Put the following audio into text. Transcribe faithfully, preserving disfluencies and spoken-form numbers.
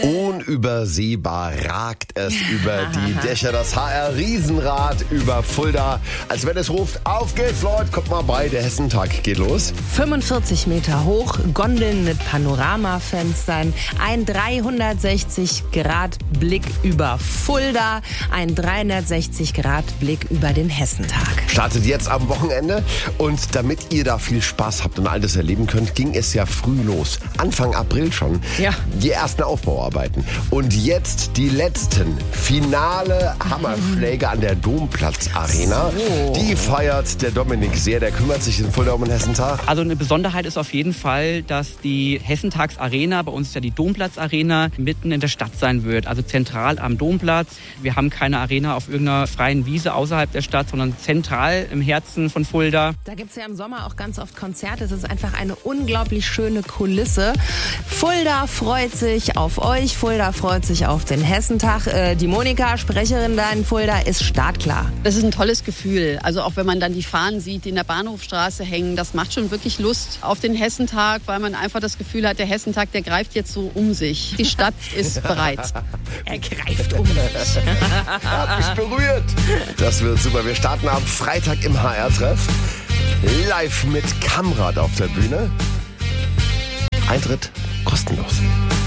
Unübersehbar ragt es über die Dächer. Das H R-Riesenrad über Fulda. Als wenn es ruft, auf geht's Leute, kommt mal bei, der Hessentag geht los. fünfundvierzig Meter hoch, Gondeln mit Panoramafenstern, ein dreihundertsechzig Grad Blick über Fulda, ein dreihundertsechzig Grad Blick über den Hessentag. Startet jetzt am Wochenende und damit ihr da viel Spaß habt und all das erleben könnt, ging es ja früh los. Anfang April schon. Ja. Die ersten Aufbauarbeiten. Und jetzt die letzten finale Hammerschläge an der Domplatz-Arena. So. Die feiert der Dominik sehr, der kümmert sich in Fulda um den Hessentag. Also eine Besonderheit ist auf jeden Fall, dass die Hessentags-Arena, bei uns ist ja die Domplatz-Arena, mitten in der Stadt sein wird. Also zentral am Domplatz. Wir haben keine Arena auf irgendeiner freien Wiese außerhalb der Stadt, sondern zentral im Herzen von Fulda. Da gibt es ja im Sommer auch ganz oft Konzerte. Es ist einfach eine unglaublich schöne Kulisse. Fulda freut sich auf euch. Fulda freut sich auf den Hessentag. Äh, die Monika, Sprecherin da in Fulda, ist startklar. Das ist ein tolles Gefühl. Also auch wenn man dann die Fahnen sieht, die in der Bahnhofstraße hängen, das macht schon wirklich Lust auf den Hessentag, weil man einfach das Gefühl hat, der Hessentag, der greift jetzt so um sich. Die Stadt ist bereit. Er greift um sich. Hat mich berührt. Das wird super. Wir starten am Freitag im H R-Treff. Live mit Kamrad auf der Bühne. Eintritt kostenlos.